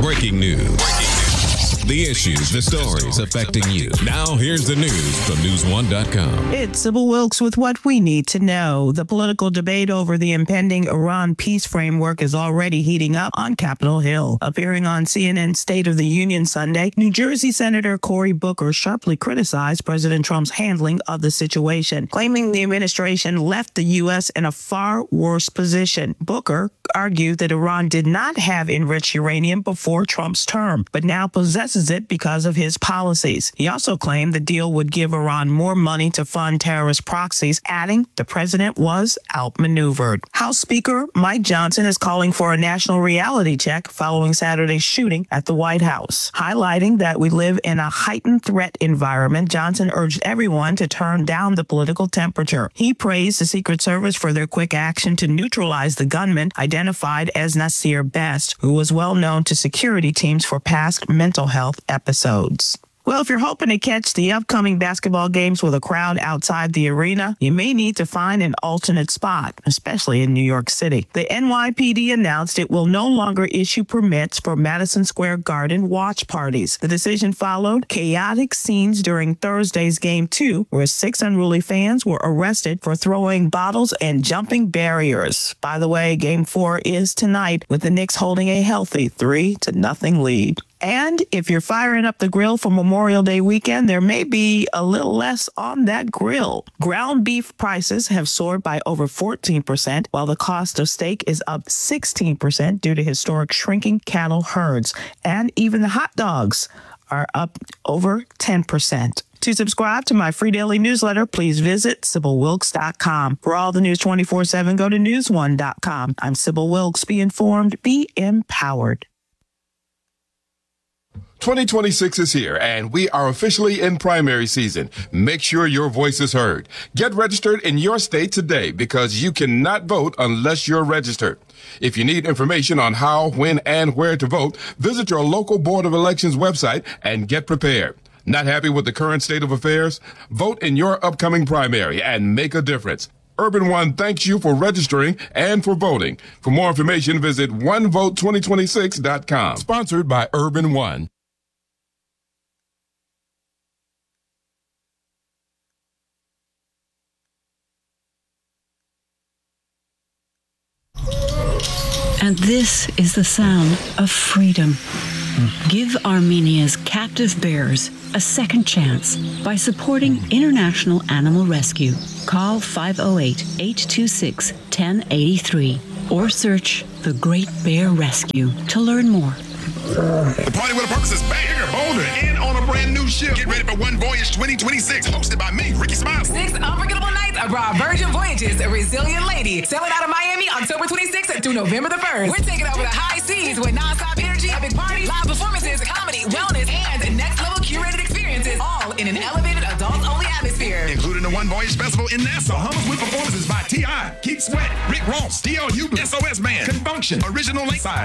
Breaking news. The issues, the stories affecting you. Now, here's the news from News1.com. It's Sybil Wilkes with what we need to know. The political debate over the impending Iran peace framework is already heating up on Capitol Hill. Appearing on CNN State of the Union Sunday, New Jersey Senator Cory Booker sharply criticized President Trump's handling of the situation, claiming the administration left the U.S. in a far worse position. Booker argued that Iran did not have enriched uranium before Trump's term, but now possesses it because of his policies. He also claimed the deal would give Iran more money to fund terrorist proxies, adding the president was outmaneuvered. House Speaker Mike Johnson is calling for a national reality check following Saturday's shooting at the White House. Highlighting that we live in a heightened threat environment, Johnson urged everyone to turn down the political temperature. He praised the Secret Service for their quick action to neutralize the gunman identified as Nasir Best, who was well known to security teams for past mental health episodes. Well, if you're hoping to catch the upcoming basketball games with a crowd outside the arena, you may need to find an alternate spot, especially in New York City. The NYPD announced it will no longer issue permits for Madison Square Garden watch parties. The decision followed chaotic scenes during Thursday's Game 2, where 6 unruly fans were arrested for throwing bottles and jumping barriers. By the way, Game 4 is tonight, with the Knicks holding a healthy 3-0 lead. And if you're firing up the grill for Memorial Day weekend, there may be a little less on that grill. Ground beef prices have soared by over 14%, while the cost of steak is up 16% due to historic shrinking cattle herds. And even the hot dogs are up over 10%. To subscribe to my free daily newsletter, please visit SybilWilkes.com. For all the news 24/7, go to News1.com. I'm Sybil Wilkes. Be informed, be empowered. 2026 is here, and we are officially in primary season. Make sure your voice is heard. Get registered in your state today, because you cannot vote unless you're registered. If you need information on how, when, and where to vote, visit your local Board of Elections website and get prepared. Not happy with the current state of affairs? Vote in your upcoming primary and make a difference. Urban One thanks you for registering and for voting. For more information, visit onevote2026.com. Sponsored by Urban One. And this is the sound of freedom. Give Armenia's captive bears a second chance by supporting International Animal Rescue. Call 508-826-1083 or search The Great Bear Rescue to learn more. The Party with a Purpose is back here, bolder, and on a brand new ship. Get ready for One Voyage 2026, hosted by me, Ricky Smiles. 6 unforgettable nights abroad Virgin Voyages, A Resilient Lady. Sailing out of Miami October 26th through November the 1st. We're taking over the high seas with non-stop energy, epic parties, live performances, comedy, wellness, and next-level curated experiences, all in an elevated adult-only atmosphere. Including the One Voyage Festival in Nassau. Hummus with performances by T.I., Keith Sweat, Rick Ross, TLU, SOS Band, Confunction, Original Lakeside.